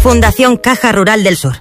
Fundación Caja Rural del Sur.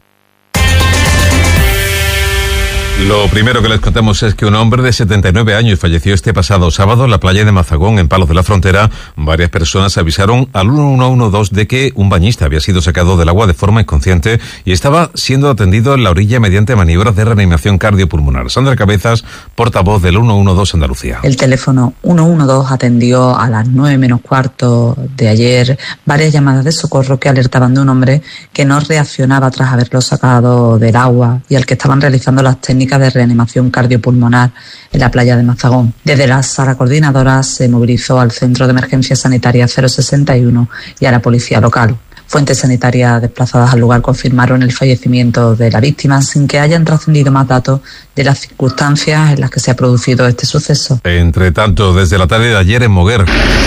Lo primero que les contamos es que un hombre de 79 años falleció este pasado sábado en la playa de Mazagón, en Palos de la Frontera. Varias personas avisaron al 112 de que un bañista había sido sacado del agua de forma inconsciente y estaba siendo atendido en la orilla mediante maniobras de reanimación cardiopulmonar. Sandra Cabezas, portavoz del 112 Andalucía. El teléfono 112 atendió a las 9 menos cuarto de ayer varias llamadas de socorro que alertaban de un hombre que no reaccionaba tras haberlo sacado del agua y al que estaban realizando las técnicas de reanimación cardiopulmonar en la playa de Mazagón. Desde la sala coordinadora se movilizó al Centro de Emergencia Sanitaria 061 y a la policía local. Fuentes sanitarias desplazadas al lugar confirmaron el fallecimiento de la víctima sin que hayan trascendido más datos de las circunstancias en las que se ha producido este suceso. Entre tanto, desde la tarde de ayer en Moguer.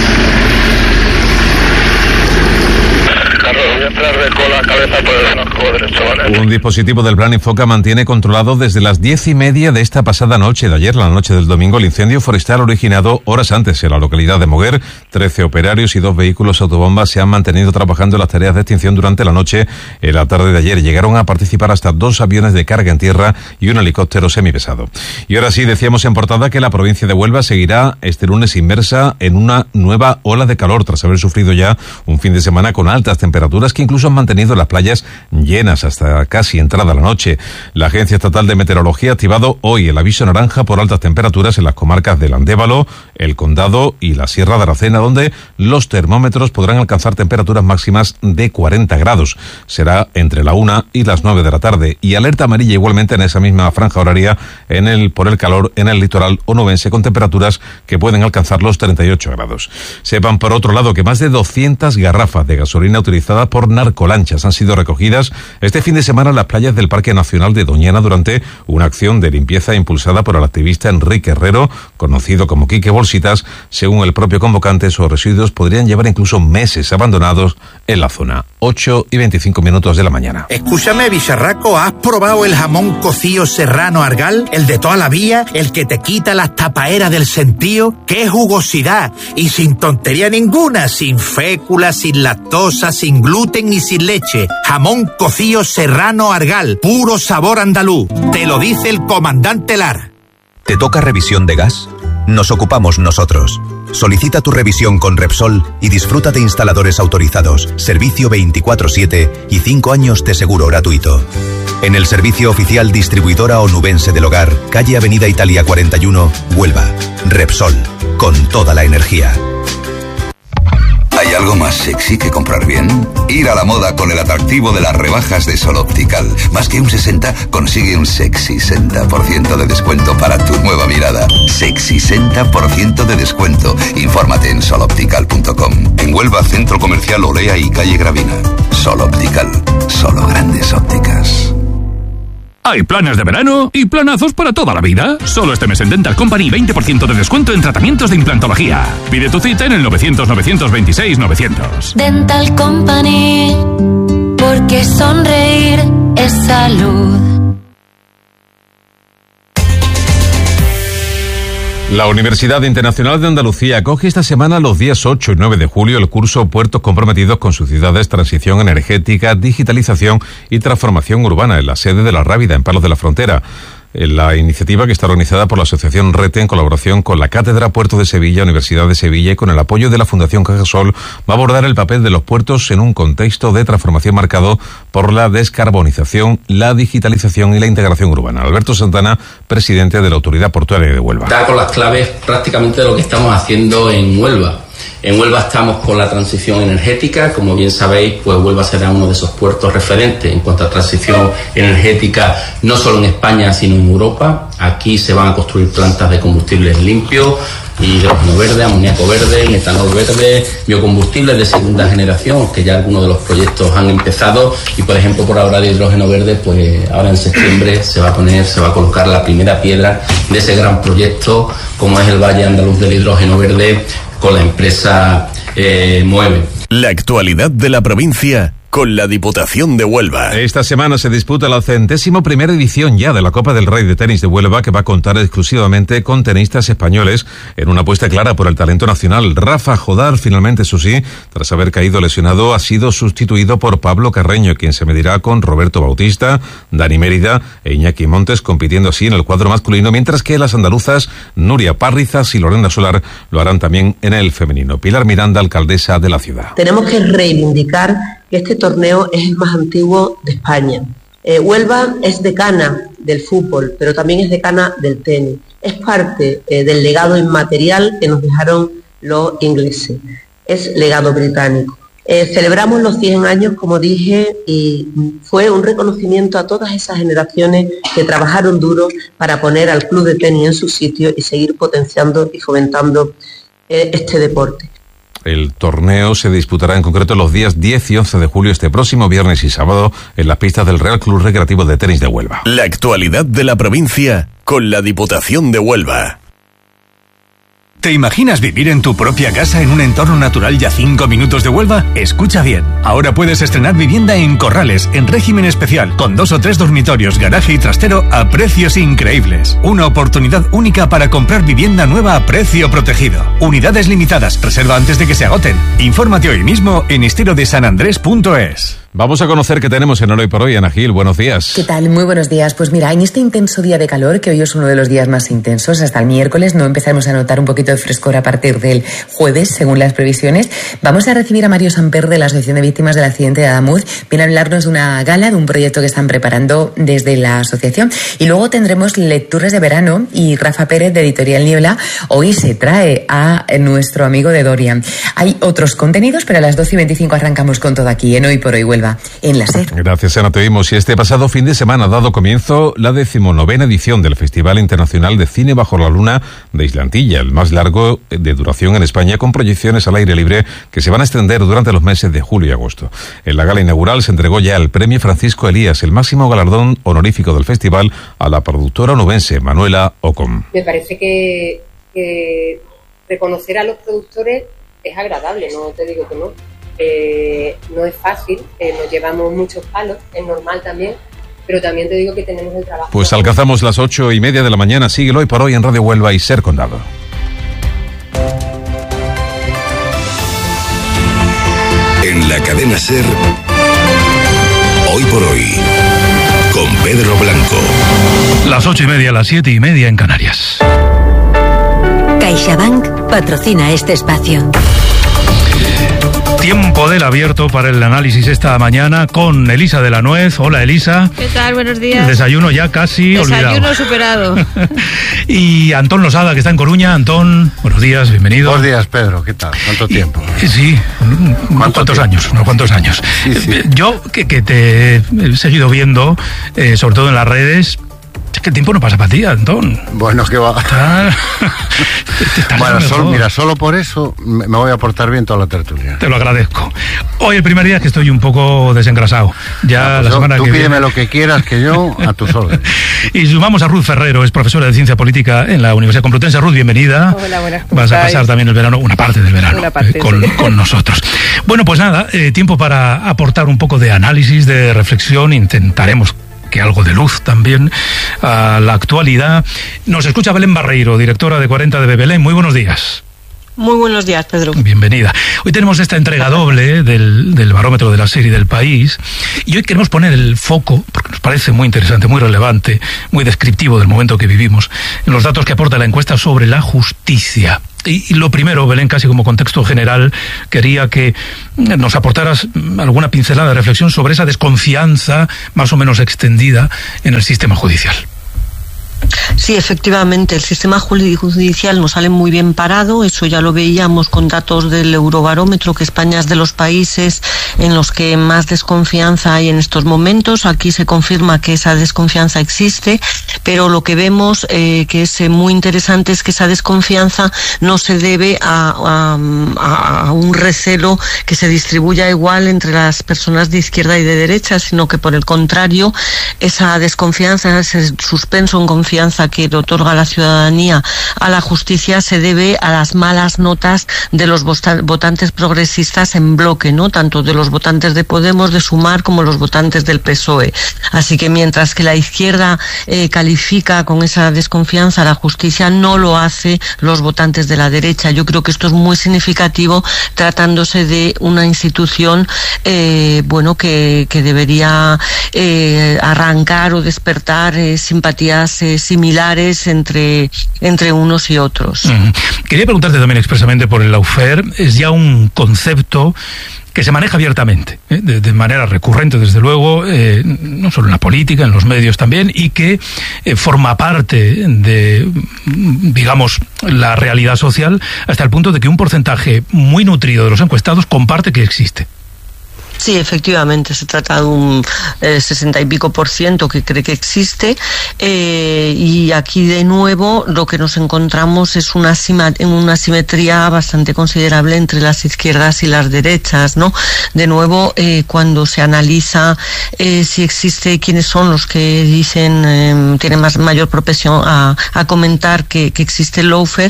Un dispositivo del Plan Infoca mantiene controlado desde las 10:30 de esta pasada noche de ayer, la noche del domingo, el incendio forestal originado horas antes en la localidad de Moguer. 13 operarios y 2 vehículos autobombas se han mantenido trabajando en las tareas de extinción durante la noche. En la tarde de ayer llegaron a participar hasta 2 aviones de carga en tierra y un helicóptero semipesado. Y ahora sí, decíamos en portada que la provincia de Huelva seguirá este lunes inmersa en una nueva ola de calor tras haber sufrido ya un fin de semana con altas temperaturas que incluso han mantenido las playas llenas hasta casi entrada la noche. La Agencia Estatal de Meteorología ha activado hoy el aviso naranja por altas temperaturas en las comarcas del Andévalo, el Condado y la Sierra de Aracena, donde los termómetros podrán alcanzar temperaturas máximas de 40 grados. Será entre la 1 y las 9 de la tarde. Y alerta amarilla igualmente en esa misma franja horaria por el calor en el litoral onubense, con temperaturas que pueden alcanzar los 38 grados. Sepan, por otro lado, que más de 200 garrafas de gasolina utilizadas por narcolanchas han sido recogidas este fin de semana en las playas del Parque Nacional de Doñana durante una acción de limpieza impulsada por el activista Enrique Herrero, conocido como Quique Bolsitas. Según el propio convocante, esos residuos podrían llevar incluso meses abandonados en la zona. 8:25 de la mañana. Escúchame, bicharraco, ¿has probado el jamón cocido serrano Argal? El de toda la vida, el que te quita las tapaeras del sentío. ¡Qué jugosidad! Y sin tontería ninguna, sin fécula, sin lactosa, sin gluten y sin leche. Jamón cocido serrano Argal, puro sabor andaluz. Te lo dice el comandante Lar. ¿Te toca revisión de gas? Nos ocupamos nosotros. Solicita tu revisión con Repsol y disfruta de instaladores autorizados, servicio 24/7 y 5 años de seguro gratuito. En el servicio oficial distribuidora onubense del hogar, calle Avenida Italia 41, Huelva. Repsol, con toda la energía. ¿Hay algo más sexy que comprar bien? Ir a la moda con el atractivo de las rebajas de Sol Optical. Más que un 60, consigue un sexy 60% de descuento para tu nueva mirada. Sexy 60% de descuento. Infórmate en soloptical.com. En Huelva, Centro Comercial Olea y Calle Gravina. Sol Optical. Solo grandes ópticas. Hay planes de verano y planazos para toda la vida. Solo este mes en Dental Company 20% de descuento en tratamientos de implantología. Pide tu cita en el 900-926-900. Dental Company, porque sonreír es salud. La Universidad Internacional de Andalucía acoge esta semana, los días 8 y 9 de julio, el curso Puertos comprometidos con sus ciudades, transición energética, digitalización y transformación urbana, en la sede de La Rábida, en Palos de la Frontera. La iniciativa, que está organizada por la Asociación RETE en colaboración con la Cátedra Puerto de Sevilla, Universidad de Sevilla, y con el apoyo de la Fundación Cajasol, va a abordar el papel de los puertos en un contexto de transformación marcado por la descarbonización, la digitalización y la integración urbana. Alberto Santana, presidente de la Autoridad Portuaria de Huelva. Da con las claves prácticamente de lo que estamos haciendo en Huelva. En Huelva estamos con la transición energética. Como bien sabéis, pues Huelva será uno de esos puertos referentes en cuanto a transición energética, no solo en España, sino en Europa. Aquí se van a construir plantas de combustibles limpios, hidrógeno verde, amoníaco verde, metanol verde, biocombustibles de segunda generación, que ya algunos de los proyectos han empezado. Y por ejemplo, por ahora de hidrógeno verde, pues ahora en septiembre se va a colocar la primera piedra de ese gran proyecto, como es el Valle Andaluz del Hidrógeno Verde, con la empresa Mueve. La actualidad de la provincia con la Diputación de Huelva. Esta semana se disputa la 101ª edición ya de la Copa del Rey de Tenis de Huelva, que va a contar exclusivamente con tenistas españoles en una apuesta clara por el talento nacional. Rafa Jodar, finalmente, eso sí, tras haber caído lesionado, ha sido sustituido por Pablo Carreño, quien se medirá con Roberto Bautista, Dani Mérida e Iñaki Montes, compitiendo así en el cuadro masculino, mientras que las andaluzas Nuria Parrizas y Lorena Solar lo harán también en el femenino. Pilar Miranda, alcaldesa de la ciudad. Tenemos que reivindicar que este torneo es el más antiguo de España. Huelva es decana del fútbol, pero también es decana del tenis. Es parte del legado inmaterial que nos dejaron los ingleses. Es legado británico. Celebramos los 100 años, como dije, y fue un reconocimiento a todas esas generaciones que trabajaron duro para poner al club de tenis en su sitio y seguir potenciando y fomentando este deporte. El torneo se disputará en concreto los días 10 y 11 de julio, este próximo viernes y sábado, en las pistas del Real Club Recreativo de Tenis de Huelva. La actualidad de la provincia con la Diputación de Huelva. ¿Te imaginas vivir en tu propia casa en un entorno natural y a 5 minutos de Huelva? Escucha bien. Ahora puedes estrenar vivienda en Corrales, en régimen especial, con 2 o 3 dormitorios, garaje y trastero a precios increíbles. Una oportunidad única para comprar vivienda nueva a precio protegido. Unidades limitadas. Reserva antes de que se agoten. Infórmate hoy mismo en estilodesanandres.es. Vamos a conocer qué tenemos en Hoy por Hoy. Ana Gil, buenos días. ¿Qué tal? Muy buenos días. Pues mira, en este intenso día de calor, que hoy es uno de los días más intensos, hasta el miércoles, no empezaremos a notar un poquito de frescor a partir del jueves, según las previsiones. Vamos a recibir a Mario Samper de la Asociación de Víctimas del Accidente de Adamuz. Viene a hablarnos de una gala, de un proyecto que están preparando desde la asociación. Y luego tendremos lecturas de verano y Rafa Pérez de Editorial Niebla hoy se trae a nuestro amigo de Dorian. Hay otros contenidos, pero a las 12:25 arrancamos con todo aquí en Hoy por Hoy Huelva. En la SER. Gracias, Ana. Te oímos. Y este pasado fin de semana ha dado comienzo la 19ª edición del Festival Internacional de Cine Bajo la Luna de Islantilla, el más largo de duración en España, con proyecciones al aire libre que se van a extender durante los meses de julio y agosto. En la gala inaugural se entregó ya el premio Francisco Elías, el máximo galardón honorífico del festival, a la productora onubense Manuela Ocom. Me parece que reconocer a los productores es agradable, no te digo que no. No es fácil, nos llevamos muchos palos, es normal también, pero también te digo que tenemos el trabajo. Pues alcanzamos las 8:30 de la mañana. Síguelo Hoy por Hoy en Radio Huelva y Ser Condado. En la cadena SER, Hoy por Hoy, con Pedro Blanco. Las 8:30, las 7:30 en Canarias. CaixaBank patrocina este espacio. Tiempo del abierto para el análisis esta mañana con Elisa de la Nuez. Hola, Elisa. ¿Qué tal? Buenos días. El desayuno ya casi olvidado. Desayuno superado. Y Antón Losada, que está en Coruña. Antón, buenos días, bienvenido. Buenos días, Pedro. ¿Qué tal? ¿Cuánto tiempo? Sí, unos cuantos años. Sí. Yo, que te he seguido viendo, sobre todo en las redes. Es que el tiempo no pasa para ti, Antón. Bueno, que va. Bueno, solo por eso me voy a portar bien toda la tertulia. Te lo agradezco. Hoy el primer día que estoy un poco desengrasado. Ya la semana que viene. Tú pídeme lo que quieras, que yo a tus órdenes. Y sumamos a Ruth Ferrero, es profesora de Ciencia Política en la Universidad Complutense. Ruth, bienvenida. Hola, buenas. Vas a pasar también el verano, una parte del verano, con nosotros. Bueno, pues nada, tiempo para aportar un poco de análisis, de reflexión. Intentaremos que algo de luz también a la actualidad. Nos escucha Belén Barreiro, directora de 40 de Belén. Muy buenos días. Muy buenos días, Pedro. Bienvenida. Hoy tenemos esta entrega doble del barómetro de la serie del país y hoy queremos poner el foco, porque nos parece muy interesante, muy relevante, muy descriptivo del momento que vivimos, en los datos que aporta la encuesta sobre la justicia. Y lo primero, Belén, casi como contexto general, quería que nos aportaras alguna pincelada de reflexión sobre esa desconfianza más o menos extendida en el sistema judicial. Sí, efectivamente, el sistema judicial nos sale muy bien parado, eso ya lo veíamos con datos del Eurobarómetro, que España es de los países en los que más desconfianza hay en estos momentos. Aquí se confirma que esa desconfianza existe, pero lo que vemos que es muy interesante es que esa desconfianza no se debe a un recelo que se distribuya igual entre las personas de izquierda y de derecha, sino que por el contrario, esa desconfianza, ese suspenso en confianza que le otorga la ciudadanía a la justicia se debe a las malas notas de los votantes progresistas en bloque, ¿no? Tanto de los los votantes de Podemos, de Sumar, como los votantes del PSOE. Así que mientras que la izquierda califica con esa desconfianza a la justicia, no lo hace los votantes de la derecha. Yo creo que esto es muy significativo tratándose de una institución que debería arrancar o despertar simpatías similares entre unos y otros. Quería preguntarte también expresamente por el lawfare. Es ya un concepto que se maneja abiertamente, de manera recurrente, desde luego, no solo en la política, en los medios también, y que forma parte de, digamos, la realidad social, hasta el punto de que un porcentaje muy nutrido de los encuestados comparte que existe. Sí, efectivamente, se trata de un 60 y pico % que cree que existe, y aquí de nuevo lo que nos encontramos es una asimetría bastante considerable entre las izquierdas y las derechas, ¿no? De nuevo, cuando se analiza si existe, quiénes son los que dicen, tienen mayor propensión a comentar que existe el lawfare,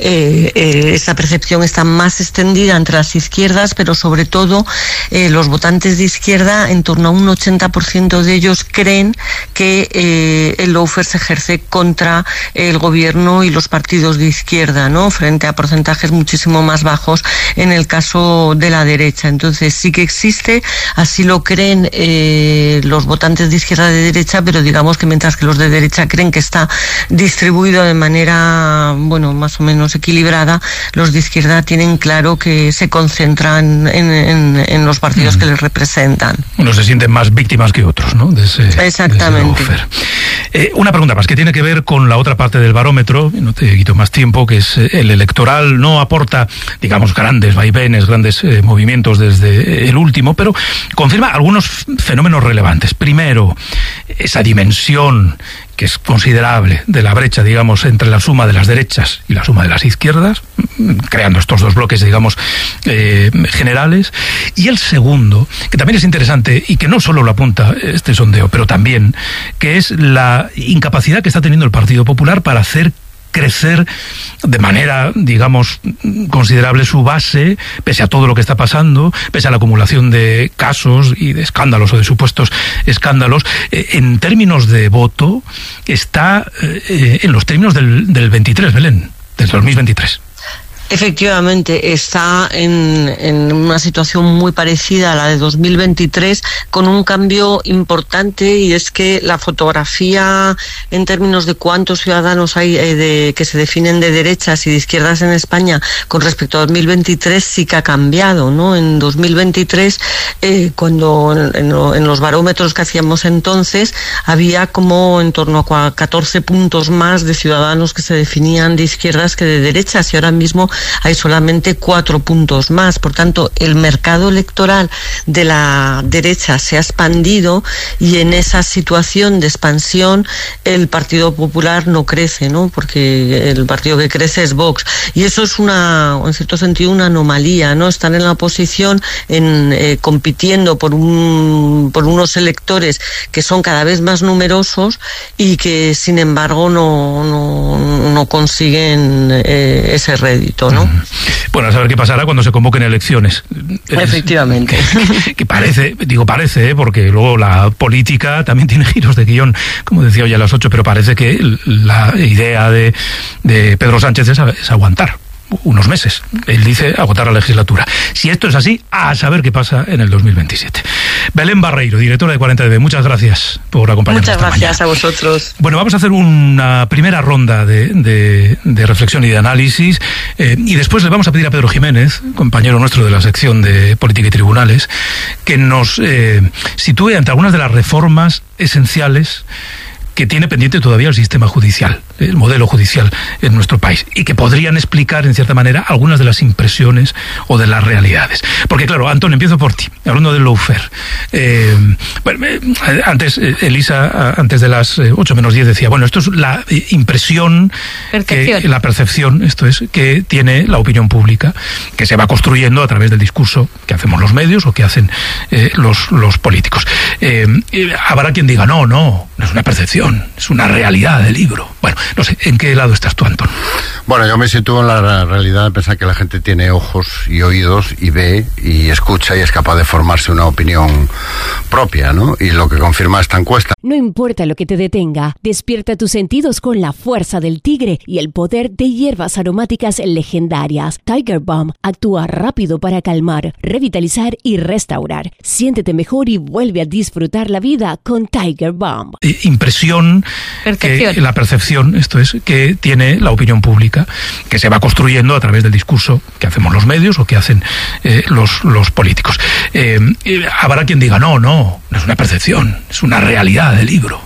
esa percepción está más extendida entre las izquierdas, pero sobre todo los votantes de izquierda, en torno a un 80% de ellos creen que el lawfare se ejerce contra el gobierno y los partidos de izquierda, ¿no? Frente a porcentajes muchísimo más bajos en el caso de la derecha. Entonces sí que existe, así lo creen los votantes de izquierda y de derecha, pero digamos que mientras que los de derecha creen que está distribuido de manera, más o menos equilibrada, los de izquierda tienen claro que se concentran en los partidos que les representan. Unos se sienten más víctimas que otros, ¿no? Exactamente. Una pregunta más, que tiene que ver con la otra parte del barómetro, no te quito más tiempo, que es el electoral. No aporta, digamos, grandes vaivenes, grandes movimientos desde el último, pero confirma algunos fenómenos relevantes. Primero, esa dimensión que es considerable de la brecha, digamos, entre la suma de las derechas y la suma de las izquierdas, creando estos dos bloques, digamos, generales. Y el segundo, que también es interesante y que no solo lo apunta este sondeo, pero también, que es la incapacidad que está teniendo el Partido Popular para hacer crecer de manera, digamos, considerable su base, pese a todo lo que está pasando, pese a la acumulación de casos y de escándalos o de supuestos escándalos. En términos de voto, está en los términos del 23, Belén, del 2023. Efectivamente, está en una situación muy parecida a la de 2023, con un cambio importante, y es que la fotografía en términos de cuántos ciudadanos hay que se definen de derechas y de izquierdas en España con respecto a 2023 sí que ha cambiado, ¿no? En 2023, cuando en los barómetros que hacíamos entonces, había como en torno a 14 puntos más de ciudadanos que se definían de izquierdas que de derechas, y ahora mismo hay solamente 4 puntos más. Por tanto, el mercado electoral de la derecha se ha expandido, y en esa situación de expansión el Partido Popular no crece, ¿no? Porque el partido que crece es Vox, y eso es en cierto sentido, una anomalía, ¿no? Están en la oposición, compitiendo por unos electores que son cada vez más numerosos y que sin embargo no consiguen ese rédito, ¿no? Bueno, a saber qué pasará cuando se convoquen elecciones. Efectivamente. Que parece, porque luego la política también tiene giros de guión, como decía hoy a las 8, pero parece que la idea de Pedro Sánchez es aguantar unos meses. Él dice agotar la legislatura. Si esto es así, a saber qué pasa en el 2027. Belén Barreiro, directora de 40DB, muchas gracias por acompañarnos. Muchas gracias a vosotros. Bueno, vamos a hacer una primera ronda de reflexión y de análisis, y después le vamos a pedir a Pedro Jiménez, compañero nuestro de la sección de Política y Tribunales, que nos sitúe ante algunas de las reformas esenciales que tiene pendiente todavía el sistema judicial, el modelo judicial en nuestro país, y que podrían explicar, en cierta manera, algunas de las impresiones o de las realidades. Porque, claro, Antón, empiezo por ti, hablando del lawfare. Antes, Elisa, antes de las 8 menos 10, decía, bueno, esto es la impresión, la percepción, esto es, que tiene la opinión pública, que se va construyendo a través del discurso que hacemos los medios o que hacen los políticos. Habrá quien diga, no, no es una percepción, es una realidad del libro. Bueno, no sé, ¿en qué lado estás tú, Antón? Bueno, yo me sitúo en la realidad de pensar que la gente tiene ojos y oídos y ve y escucha y es capaz de formarse una opinión propia, ¿no? Y lo que confirma esta encuesta. No importa lo que te detenga, despierta tus sentidos con la fuerza del tigre y el poder de hierbas aromáticas legendarias. Tiger Balm actúa rápido para calmar, revitalizar y restaurar. Siéntete mejor y vuelve a disfrutar la vida con Tiger Balm. Impresión, la percepción, esto es, que tiene la opinión pública, que se va construyendo a través del discurso que hacemos los medios o que hacen los políticos. Habrá quien diga, no es una percepción, es una realidad del libro.